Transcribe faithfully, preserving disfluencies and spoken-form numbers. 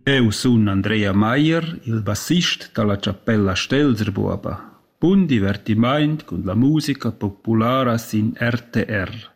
Eu sun Andrea Maier, il bassist dalla Cappella Stelzerbuoba. Buon divertimento con la musica popolare sin R T R.